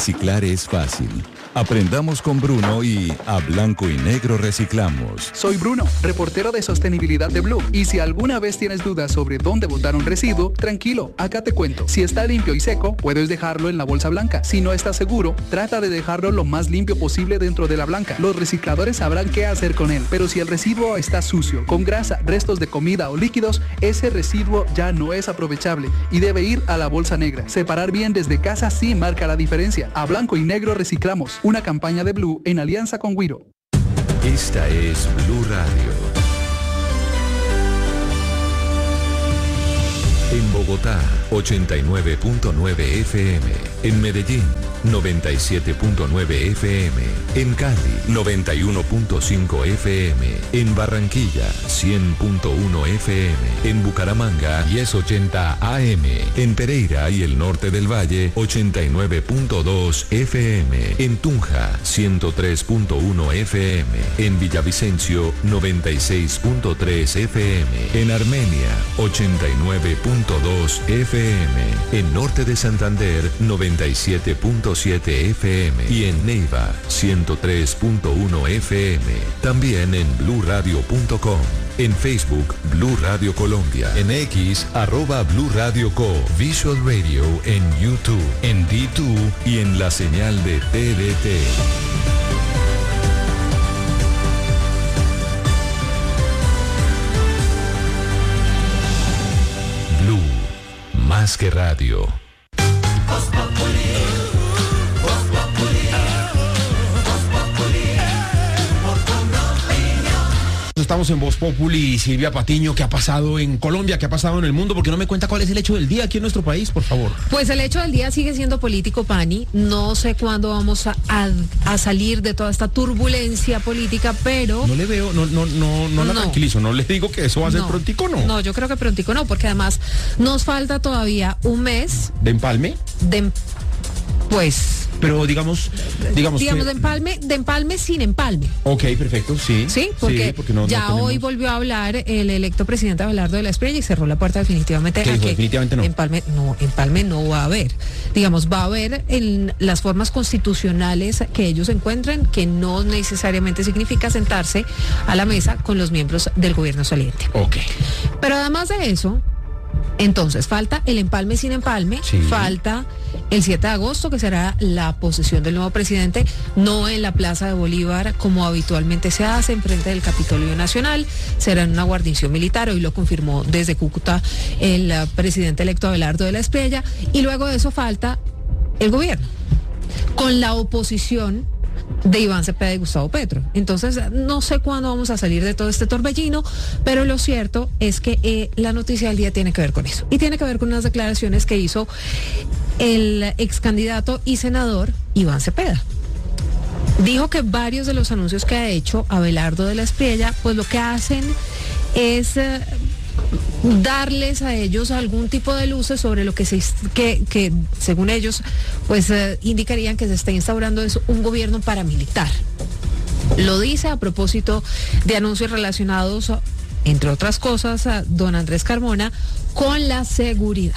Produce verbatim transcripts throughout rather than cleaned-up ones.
Reciclar es fácil. Aprendamos con Bruno y a blanco y negro reciclamos. Soy Bruno, reportero de sostenibilidad de Blue. Y si alguna vez tienes dudas sobre dónde botar un residuo, tranquilo, acá te cuento. Si está limpio y seco, puedes dejarlo en la bolsa blanca. Si no estás seguro, trata de dejarlo lo más limpio posible dentro de la blanca. Los recicladores sabrán qué hacer con él. Pero si el residuo está sucio, con grasa, restos de comida o líquidos, ese residuo ya no es aprovechable y debe ir a la bolsa negra. Separar bien desde casa sí marca la diferencia. A blanco y negro reciclamos. Una campaña de Blue en alianza con Wiro. Esta es Blue Radio. En Bogotá, ochenta y nueve punto nueve F M. En Medellín, noventa y siete punto nueve F M. En Cali, noventa y uno punto cinco F M. En Barranquilla, cien punto uno F M. En Bucaramanga, diez ochenta A M. En Pereira y el norte del Valle, ochenta y nueve punto dos F M. En Tunja, ciento tres punto uno F M. En Villavicencio, noventa y seis punto tres F M. En Armenia, ochenta y nueve punto dos F M. En norte de Santander, noventa y siete punto siete F M. Y en Neiva, ciento tres punto uno F M. También en blue radio punto com. En Facebook, Blue Radio Colombia. En X, arroba Blue Radio Co. Visual Radio en YouTube, en D dos y en la señal de T D T. Blue, más que radio. Estamos en Voz Populi. Silvia Patiño, ¿qué ha pasado en Colombia? ¿Qué ha pasado en el mundo? Porque no me cuenta cuál es el hecho del día aquí en nuestro país, por favor. Pues el hecho del día sigue siendo político, Pani. No sé cuándo vamos a, a, a salir de toda esta turbulencia política, pero... No le veo, no, no, no, no la no. tranquilizo. No les digo que eso va a ser no. prontico, ¿no? No, yo creo que prontico no, porque además nos falta todavía un mes... ¿De empalme? De... Pues... Pero digamos, digamos, digamos que... de empalme, de empalme sin empalme. Ok, perfecto, sí. Sí, porque, sí, porque no, ya no tenemos... hoy volvió a hablar el electo presidente Abelardo de la Espriella y cerró la puerta definitivamente ¿Qué a dijo? que Definitivamente no. empalme no, empalme no va a haber. Digamos, va a haber en las formas constitucionales que ellos encuentren, que no necesariamente significa sentarse a la mesa con los miembros del gobierno saliente. Ok. Pero además de eso, entonces falta el empalme sin empalme, sí. falta el siete de agosto, que será la posesión del nuevo presidente, no en la Plaza de Bolívar como habitualmente se hace, en frente del Capitolio Nacional, será en una guarnición militar. Hoy lo confirmó desde Cúcuta el uh, presidente electo Abelardo de la Espriella, y luego de eso falta el gobierno, con la oposición de Iván Cepeda y Gustavo Petro. Entonces, no sé cuándo vamos a salir de todo este torbellino, pero lo cierto es que eh, la noticia del día tiene que ver con eso. Y tiene que ver con unas declaraciones que hizo el ex candidato y senador Iván Cepeda. Dijo que varios de los anuncios que ha hecho Abelardo de la Espriella, pues lo que hacen es... Eh, darles a ellos algún tipo de luces sobre lo que se que, que según ellos pues eh, indicarían que se está instaurando es un gobierno paramilitar. Lo dice a propósito de anuncios relacionados, entre otras cosas, a don Andrés Carmona con la seguridad.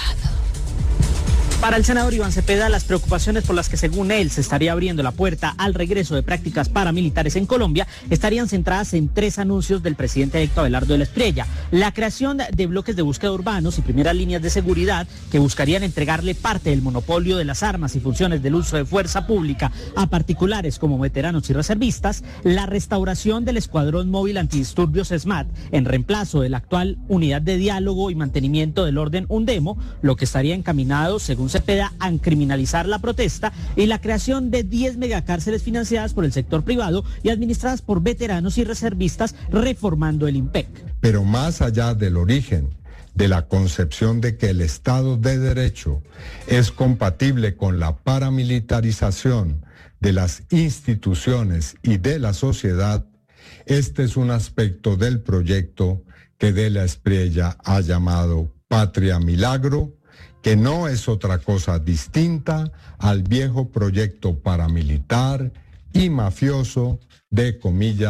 Para el senador Iván Cepeda, las preocupaciones por las que según él se estaría abriendo la puerta al regreso de prácticas paramilitares en Colombia estarían centradas en tres anuncios del presidente electo Abelardo de la Espriella: la creación de bloques de búsqueda urbanos y primeras líneas de seguridad que buscarían entregarle parte del monopolio de las armas y funciones del uso de fuerza pública a particulares como veteranos y reservistas; la restauración del Escuadrón Móvil Antidisturbios SMAT en reemplazo de la actual Unidad de Diálogo y Mantenimiento del Orden UNDEMO, lo que estaría encaminado, según Cepeda, a criminalizar la protesta; y la creación de diez megacárceles financiadas por el sector privado y administradas por veteranos y reservistas, reformando el IMPEC. Pero más allá del origen de la concepción de que el Estado de Derecho es compatible con la paramilitarización de las instituciones y de la sociedad, este es un aspecto del proyecto que de la Espriella ha llamado Patria Milagro, que no es otra cosa distinta al viejo proyecto paramilitar y mafioso de, comillas,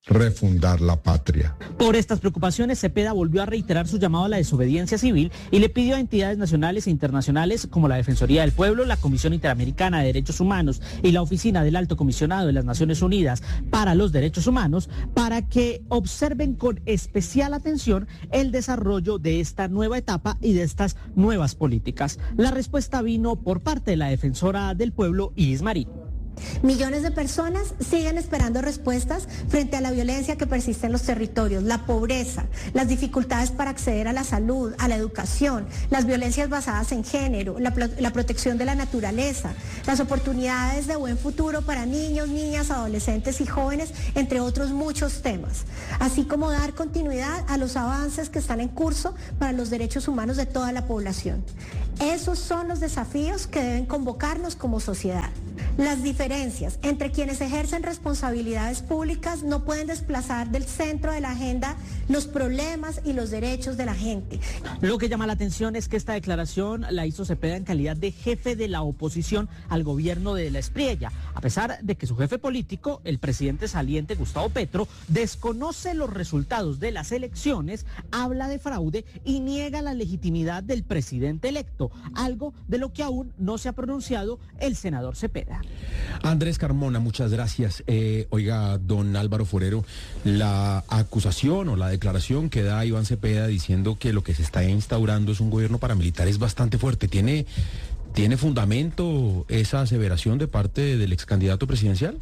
refundar la patria. Por estas preocupaciones, Cepeda volvió a reiterar su llamado a la desobediencia civil y le pidió a entidades nacionales e internacionales como la Defensoría del Pueblo, la Comisión Interamericana de Derechos Humanos y la Oficina del Alto Comisionado de las Naciones Unidas para los Derechos Humanos para que observen con especial atención el desarrollo de esta nueva etapa y de estas nuevas políticas. La respuesta vino por parte de la Defensora del Pueblo, Iris Marín. Millones de personas siguen esperando respuestas frente a la violencia que persiste en los territorios, la pobreza, las dificultades para acceder a la salud, a la educación, las violencias basadas en género, la, la protección de la naturaleza, las oportunidades de buen futuro para niños, niñas, adolescentes y jóvenes, entre otros muchos temas, así como dar continuidad a los avances que están en curso para los derechos humanos de toda la población. Esos son los desafíos que deben convocarnos como sociedad. Las diferencias entre quienes ejercen responsabilidades públicas no pueden desplazar del centro de la agenda los problemas y los derechos de la gente. Lo que llama la atención es que esta declaración la hizo Cepeda en calidad de jefe de la oposición al gobierno de la Espriella, a pesar de que su jefe político, el presidente saliente Gustavo Petro, desconoce los resultados de las elecciones, habla de fraude y niega la legitimidad del presidente electo, algo de lo que aún no se ha pronunciado el senador Cepeda. Andrés Carmona, muchas gracias. Eh, oiga, don Álvaro Forero, la acusación o la declaración que da Iván Cepeda diciendo que lo que se está instaurando es un gobierno paramilitar es bastante fuerte. ¿Tiene, ¿tiene fundamento esa aseveración de parte del ex candidato presidencial?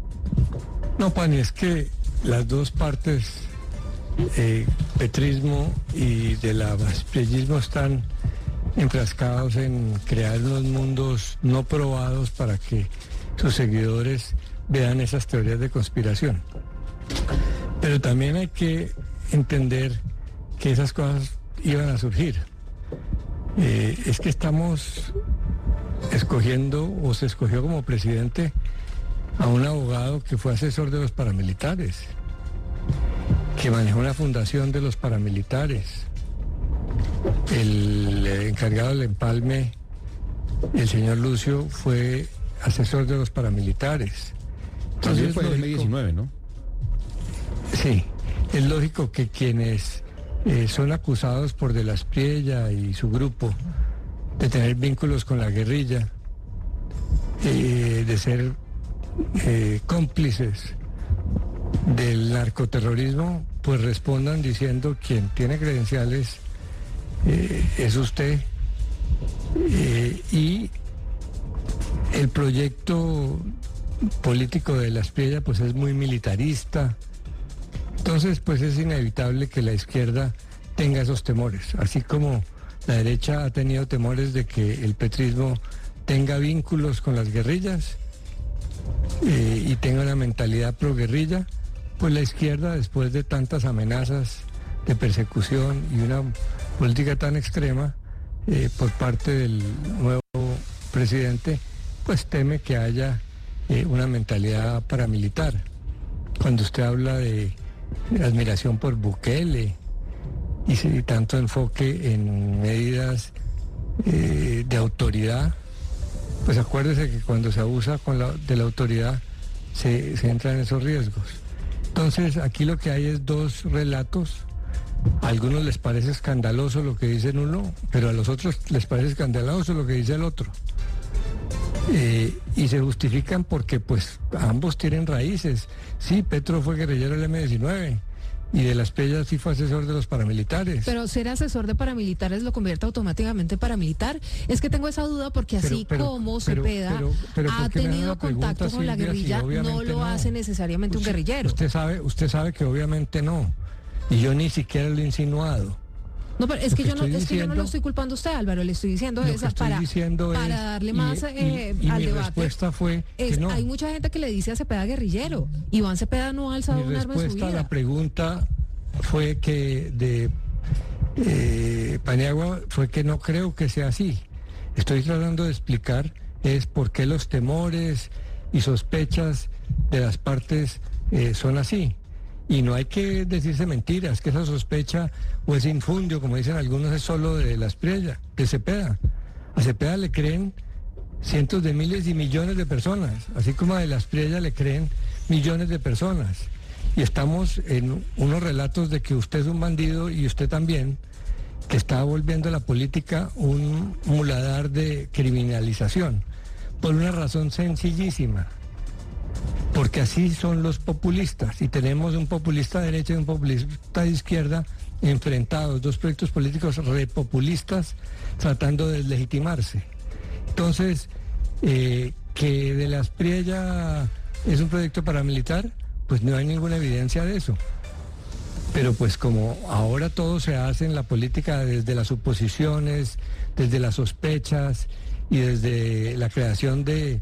No, Pani, es que las dos partes, eh, petrismo y de la espriellismo, están enfrascados en crear unos mundos no probados para que sus seguidores vean esas teorías de conspiración. Pero también hay que entender que esas cosas iban a surgir. Eh, es que estamos escogiendo, o se escogió como presidente, a un abogado que fue asesor de los paramilitares, que manejó una fundación de los paramilitares. El encargado del empalme, el señor Lucio, fue asesor de los paramilitares. También fue en el eme diecinueve, ¿no? Sí, es lógico que quienes eh, son acusados por De la Espriella y su grupo de tener vínculos con la guerrilla, eh, de ser eh, cómplices del narcoterrorismo, pues respondan diciendo: quien tiene credenciales eh, es usted. Eh, y el proyecto político de La Espriella pues es muy militarista. Entonces pues es inevitable que la izquierda tenga esos temores, así como la derecha ha tenido temores de que el petrismo tenga vínculos con las guerrillas eh, y tenga una mentalidad pro guerrilla. Pues la izquierda, después de tantas amenazas de persecución y una política tan extrema eh, por parte del nuevo presidente, pues teme que haya eh, una mentalidad paramilitar. Cuando usted habla de admiración por Bukele y si tanto enfoque en medidas eh, de autoridad, pues acuérdese que cuando se abusa con la, de la autoridad se, se entra en esos riesgos. Entonces aquí lo que hay es dos relatos. A algunos les parece escandaloso lo que dicen uno, pero a los otros les parece escandaloso lo que dice el otro. Eh, y se justifican porque pues ambos tienen raíces. Sí, Petro fue guerrillero del eme diecinueve y De la Espriella sí fue asesor de los paramilitares. Pero ser asesor de paramilitares lo convierte automáticamente en paramilitar. Es que tengo esa duda porque así pero, pero, como Cepeda pero, pero, pero, ha tenido contacto con la guerrilla, si no lo no. hace necesariamente usted, un guerrillero. Usted sabe, usted sabe que obviamente no. Y yo ni siquiera lo he insinuado. No, pero es que, que yo no, es que yo no lo estoy culpando a usted, Álvaro, le estoy diciendo esa para, para darle más y, eh, y, y al mi debate. Respuesta fue es, que no. Hay mucha gente que le dice a Cepeda guerrillero. Iván Cepeda no ha alzado mi un arma en su vida. Mi respuesta a la pregunta fue que de eh, Paniagua fue que no creo que sea así. Estoy tratando de explicar es por qué los temores y sospechas de las partes eh, son así. Y no hay que decirse mentiras, que esa sospecha o ese infundio, como dicen algunos, es solo de La Espriella, de Cepeda. A Cepeda le creen cientos de miles y millones de personas, así como a De la Espriella le creen millones de personas. Y estamos en unos relatos de que usted es un bandido y usted también, que está volviendo la política un muladar de criminalización, por una razón sencillísima, porque así son los populistas, y tenemos un populista de derecha y un populista de izquierda enfrentados, dos proyectos políticos repopulistas tratando de deslegitimarse. Entonces, eh, que de la Aspriella es un proyecto paramilitar, pues no hay ninguna evidencia de eso. Pero pues como ahora todo se hace en la política desde las suposiciones, desde las sospechas y desde la creación de,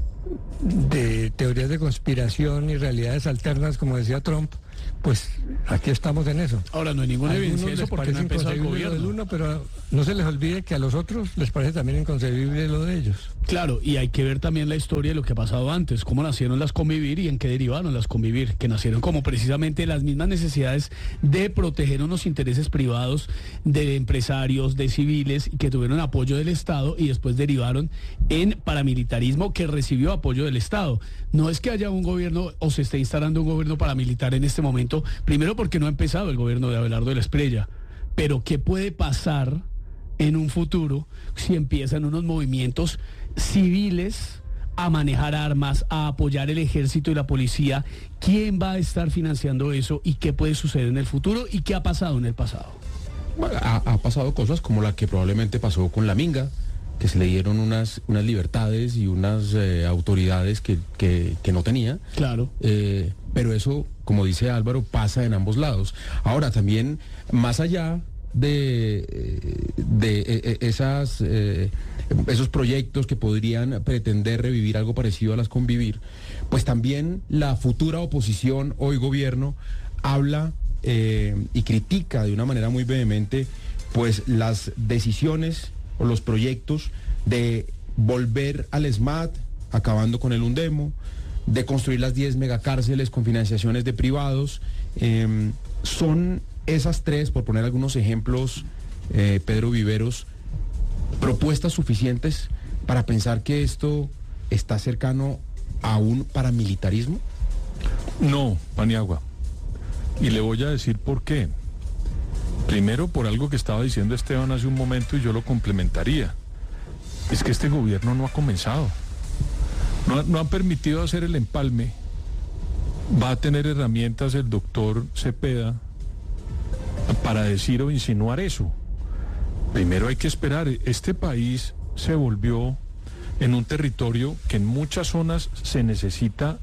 de teorías de conspiración y realidades alternas, como decía Trump, pues aquí estamos en eso. Ahora no hay ninguna evidencia de eso porque no ha empezado el gobierno. Del uno, pero no se les olvide que a los otros les parece también inconcebible lo de ellos. Claro, y hay que ver también la historia de lo que ha pasado antes, cómo nacieron las Convivir y en qué derivaron las Convivir, que nacieron como precisamente las mismas necesidades de proteger unos intereses privados de empresarios, de civiles, y que tuvieron apoyo del Estado y después derivaron en paramilitarismo que recibió apoyo del Estado. No es que haya un gobierno o se esté instalando un gobierno paramilitar en este momento, primero porque no ha empezado el gobierno de Abelardo de la Espriella, pero ¿qué puede pasar en un futuro si empiezan unos movimientos civiles a manejar armas, a apoyar el ejército y la policía? ¿Quién va a estar financiando eso y qué puede suceder en el futuro y qué ha pasado en el pasado? Bueno, ha, ha pasado cosas como la que probablemente pasó con la Minga, que se le dieron unas, unas libertades y unas eh, autoridades que, que, que no tenía. Claro. Eh, pero eso, como dice Álvaro, pasa en ambos lados. Ahora, también, más allá de, de esas, eh, esos proyectos que podrían pretender revivir algo parecido a las Convivir, pues también la futura oposición, hoy gobierno, habla eh, y critica de una manera muy vehemente pues las decisiones o los proyectos de volver al SMAT, acabando con el Undemo, de construir las diez megacárceles con financiaciones de privados. Eh, son esas tres, por poner algunos ejemplos, eh, Pedro Viveros, propuestas suficientes para pensar que esto está cercano a un paramilitarismo. No, Paniagua. Y le voy a decir por qué. Primero, por algo que estaba diciendo Esteban hace un momento y yo lo complementaría. Es que este gobierno no ha comenzado. No, no han permitido hacer el empalme. Va a tener herramientas el doctor Cepeda para decir o insinuar eso. Primero hay que esperar. Este país se volvió en un territorio que en muchas zonas se necesita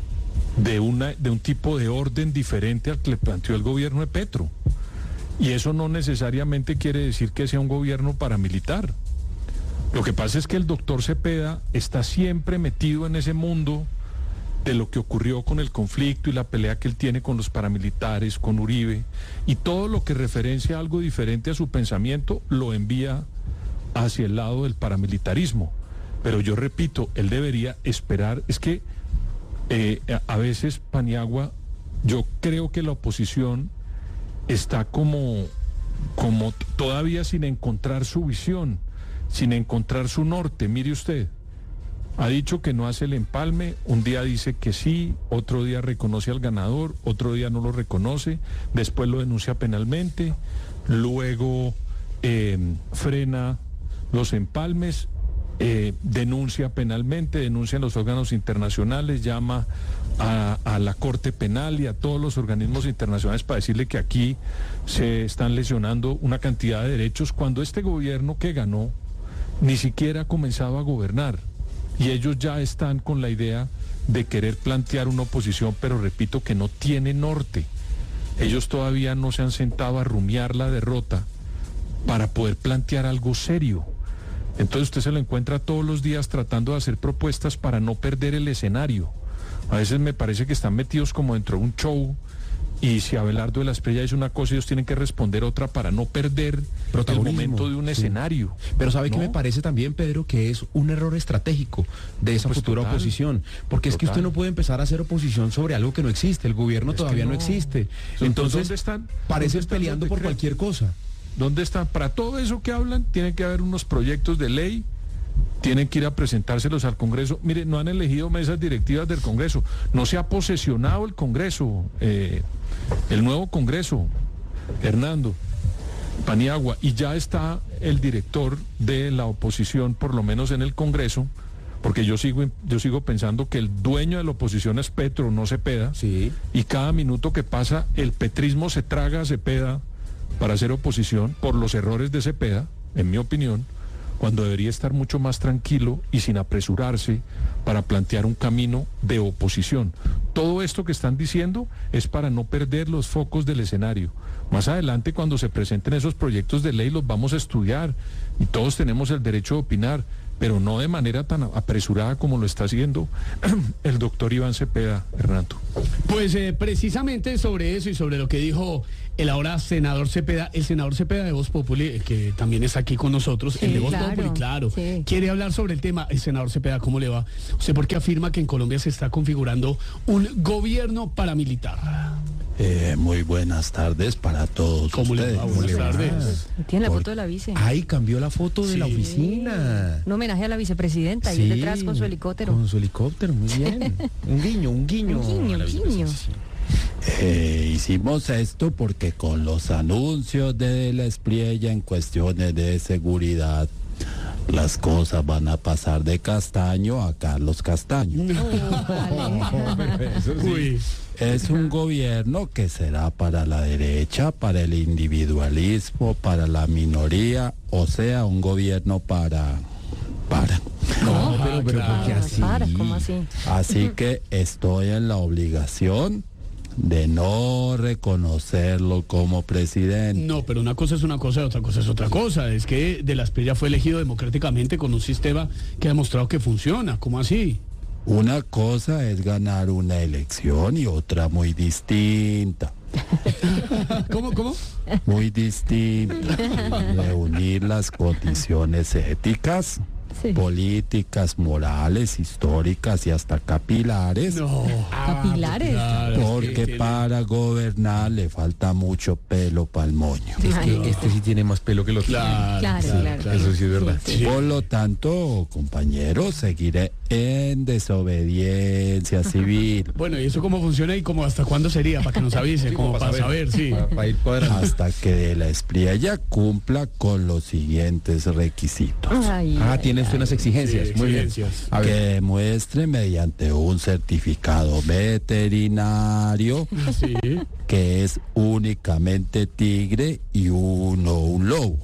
de, una, de un tipo de orden diferente al que le planteó el gobierno de Petro. Y eso no necesariamente quiere decir que sea un gobierno paramilitar. Lo que pasa es que el doctor Cepeda está siempre metido en ese mundo de lo que ocurrió con el conflicto y la pelea que él tiene con los paramilitares, con Uribe, y todo lo que referencia a algo diferente a su pensamiento lo envía hacia el lado del paramilitarismo. Pero yo repito, él debería esperar. Es que eh, a veces, Paniagua, yo creo que la oposición está como, como todavía sin encontrar su visión, sin encontrar su norte. Mire usted, ha dicho que no hace el empalme, un día dice que sí, otro día reconoce al ganador, otro día no lo reconoce, después lo denuncia penalmente, luego eh, frena los empalmes, eh, denuncia penalmente, denuncia en los órganos internacionales, llama A, a la Corte Penal y a todos los organismos internacionales para decirle que aquí se están lesionando una cantidad de derechos, cuando este gobierno que ganó ni siquiera ha comenzado a gobernar y ellos ya están con la idea de querer plantear una oposición, pero repito que no tiene norte. Ellos todavía no se han sentado a rumiar la derrota para poder plantear algo serio. Entonces usted se lo encuentra todos los días tratando de hacer propuestas para no perder el escenario. A veces me parece que están metidos como dentro de un show y si Abelardo de la Espriella dice una cosa, ellos tienen que responder otra para no perder el momento de un sí. escenario. Pero ¿sabe ¿no? qué me parece también, Pedro? Que es un error estratégico de esa pues futura total, oposición. Porque total. Es que usted no puede empezar a hacer oposición sobre algo que no existe. El gobierno es todavía no. no existe. Entonces, ¿dónde están? Parecen ¿dónde peleando por cualquier cosa. ¿Dónde están? Para todo eso que hablan, tiene que haber unos proyectos de ley tienen que ir a presentárselos al Congreso. Mire, no han elegido mesas directivas del Congreso, no se ha posesionado el Congreso, eh, el nuevo Congreso, Hernando, Paniagua, y ya está el director de la oposición, por lo menos en el Congreso, porque yo sigo, yo sigo pensando que el dueño de la oposición es Petro, no Cepeda, sí. Y cada minuto que pasa el petrismo se traga a Cepeda para hacer oposición por los errores de Cepeda, en mi opinión, cuando debería estar mucho más tranquilo y sin apresurarse para plantear un camino de oposición. Todo esto que están diciendo es para no perder los focos del escenario. Más adelante, cuando se presenten esos proyectos de ley, los vamos a estudiar y todos tenemos el derecho de opinar, pero no de manera tan apresurada como lo está haciendo el doctor Iván Cepeda, Hernando. Pues eh, precisamente sobre eso y sobre lo que dijo el ahora senador Cepeda, el senador Cepeda de Voz Populi, que también está aquí con nosotros, sí, el de Voz claro, Populi, claro, sí. Quiere hablar sobre el tema. El senador Cepeda, ¿cómo le va? ¿Usted por qué afirma que en Colombia se está configurando un gobierno paramilitar? Eh, muy buenas tardes para todos ¿Cómo ustedes. le va? Buenas tardes. Tiene la foto de la vice. Ay, cambió la foto de Sí. la oficina. Un homenaje a la vicepresidenta, ahí Sí, detrás con su helicóptero. Con su helicóptero, muy bien. Un guiño, un guiño. Un guiño, a la un guiño. vicepresidencia. Eh, hicimos esto porque con los anuncios de la Espriella en cuestiones de seguridad, las cosas van a pasar de Castaño a Carlos Castaño. Eso sí. Uy. Es un gobierno que será para la derecha, para el individualismo, para la minoría, o sea, un gobierno para... para. No, Ah, pero, pero claro. ¿por qué así? Para, ¿cómo así? Así que estoy en la obligación de no reconocerlo como presidente. No, pero una cosa es una cosa y otra cosa es otra cosa. Es que De la Espriella fue elegido democráticamente con un sistema que ha demostrado que funciona. ¿Cómo así? Una cosa es ganar una elección y otra muy distinta. ¿Cómo, cómo? Muy distinta. Reunir las condiciones éticas, Sí. políticas, morales, históricas y hasta capilares. No. Capilares. Claro, es que Porque tiene- para gobernar le falta mucho pelo para el moño. Es Ay, que este sí tiene más pelo que el otro. Claro, Claro, claro. Eso sí es verdad. Sí, Sí. Por lo tanto, compañeros, seguiré en desobediencia civil Bueno, ¿y eso cómo funciona y cómo hasta cuándo sería? Para que nos avise, Sí, como para saber, sí. Para, para ir cuadrando. hasta que De la Espriella cumpla con los siguientes requisitos. Ay, Ah, ay, tiene usted unas exigencias. Sí, Muy bien. exigencias. A Que ver. demuestre mediante un certificado veterinario Sí. que es únicamente tigre y uno un lobo.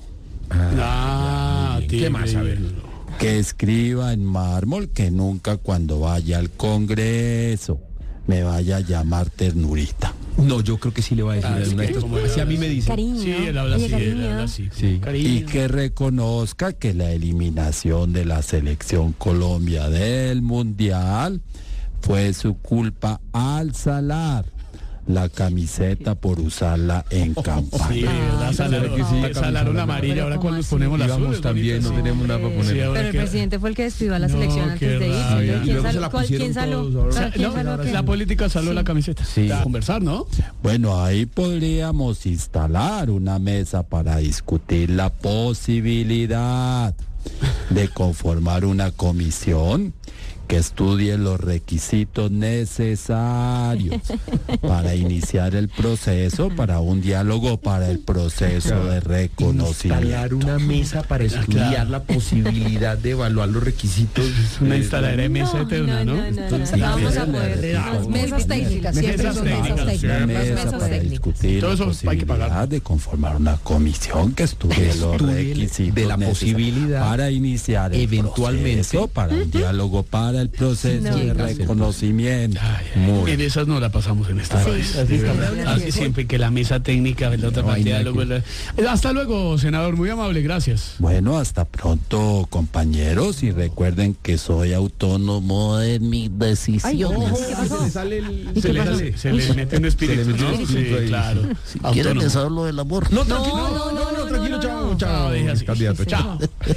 Ah, bien. ¿Qué tigre. más? A ver. Que escriba en mármol que nunca cuando vaya al Congreso me vaya a llamar ternurita. No, yo creo que sí le va a decir Ah, es alguna de que estas como cosas. él Si a mí habla me así. dice. Cariño. Sí, él habla Oye, así, él cariño. habla así. Sí. Cariño. Y que reconozca que la eliminación de la selección Colombia del Mundial fue su culpa al salar la camiseta por usarla en Sí, campaña. la Ah, salaron, claro que sí, la salaron camiseta. amarilla, Pero ahora ¿cómo cuando nos así? ponemos las Íbamos azules, también, no bonitas, tenemos nada para poner. Sí, ahora Pero el que- presidente fue el que despidió a la No, selección qué antes de irse. rabia. Entonces, Y ¿quién luego se saló? la ¿Cuál- pusieron ¿Quién saló? todos ahora. O sea, ¿Quién no, saló qué? la política saló Sí. la camiseta. Sí. A conversar, ¿no? Bueno, ahí podríamos instalar una mesa para discutir la posibilidad de conformar una comisión que estudie los requisitos necesarios para iniciar el proceso, para un diálogo para el proceso de reconocimiento. Instalar una mesa para estudiar claro. la posibilidad de evaluar los requisitos. Una instaladera de mesa eterna, ¿no? No, no, no, no, Entonces, no vamos a sí, poder. sí, Las sí. mesas técnicas, siempre Mesas son mesas técnicas, técnicas. Una Las mesa mesas para técnicas. discutir Todo la eso hay que pagar. posibilidad de conformar una comisión que estudie los Estudie requisitos de la necesarios posibilidad, para iniciar el eventualmente, proceso, para un diálogo para el proceso No, de no. reconocimiento. Ay, ay, Muy en esas no la pasamos en esta Sí, vez. sí, de sí, verdad. sí, Así sí. siempre que la mesa técnica, la otra No, parte hay de nada diálogo, la- Hasta luego, senador, muy amable, gracias. Bueno, hasta pronto, compañeros, y recuerden que soy autónomo de mis decisiones. ¿qué pasó? Se le sale el... ¿Y Se qué le, pasó? se, se le mete un espíritu, Se le mete un ¿no? espíritu Sí, ahí. claro. ¿Quieren Autónomo. les hablo del amor? No, tranquilo, No, no, no, no, tranquilo, no, chao, no. chao, No, deje así. candidato, chao.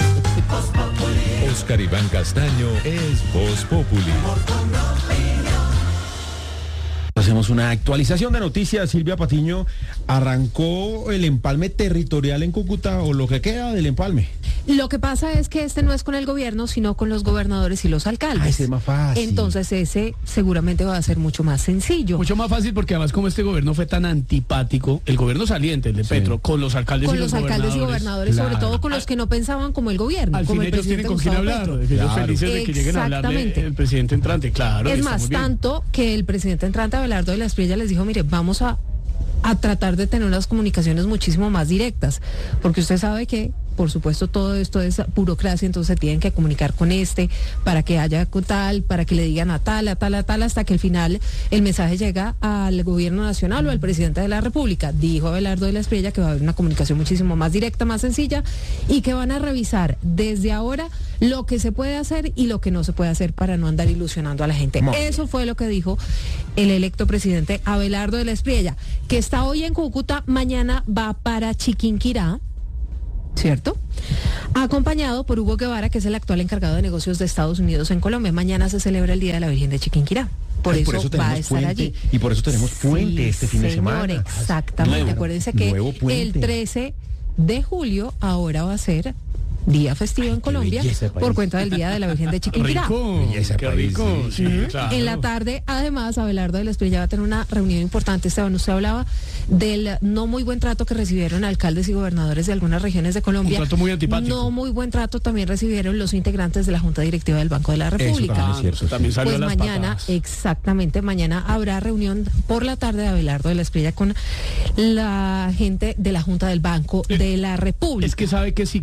Oscar Iván Castaño es Voz Populi. Hacemos una actualización de noticias. Silvia Patiño, ¿arrancó el empalme territorial en Cúcuta o lo que queda del empalme? Lo que pasa es que este no es con el gobierno, sino con los gobernadores y los alcaldes. Ah, ese es más fácil. Entonces ese seguramente va a ser mucho más sencillo. Mucho más fácil porque además como este gobierno fue tan antipático, el gobierno saliente, el de Sí. Petro, con los alcaldes Con y los, los alcaldes y gobernadores, Claro. sobre todo con los que no pensaban como el gobierno, Al como fin el ellos tienen presidente con quién Gustavo hablar, Petro. ellos Claro. felices de que lleguen a hablarle Exactamente. el presidente entrante, claro. Es y más, estamos bien. tanto que el presidente entrante Abelardo de la Espriella les dijo, mire, vamos a, a tratar de tener unas comunicaciones muchísimo más directas, porque usted sabe que, por supuesto, todo esto es burocracia, entonces se tienen que comunicar con este para que haya tal, para que le digan a tal, a tal, a tal, hasta que al final el mensaje llega al gobierno nacional o al presidente de la República. Dijo Abelardo de la Espriella que va a haber una comunicación muchísimo más directa, más sencilla, y que van a revisar desde ahora lo que se puede hacer y lo que no se puede hacer para no andar ilusionando a la gente. Muy bien. Eso fue lo que dijo el electo presidente Abelardo de la Espriella, que está hoy en Cúcuta, mañana va para Chiquinquirá, ¿cierto? Acompañado por Hugo Guevara, que es el actual encargado de negocios de Estados Unidos en Colombia. Mañana se celebra el Día de la Virgen de Chiquinquirá. Por, Ay, eso, por eso va tenemos a estar puente, allí. y por eso tenemos puente Sí, este fin de señor, semana. Exactamente. Nuevo, Acuérdense que nuevo puente. el trece de julio ahora va a ser día festivo en Colombia belleza de país. por cuenta del Día de la Virgen de Chiquinquirá. Rico, Belleza de qué país, rico, sí. sí, Ujú. claro. En la tarde, además, Abelardo de la Espriella va a tener una reunión importante. Esteban, usted hablaba del no muy buen trato que recibieron alcaldes y gobernadores de algunas regiones de Colombia. Un trato muy antipático. No muy buen trato también recibieron los integrantes de la Junta Directiva del Banco de la República. también Ah, es cierto, pues también sí. salió Pues a las mañana, patadas. exactamente, mañana habrá reunión por la tarde de Abelardo de la Espriella con la gente de la Junta del Banco de la República. Es que sabe que si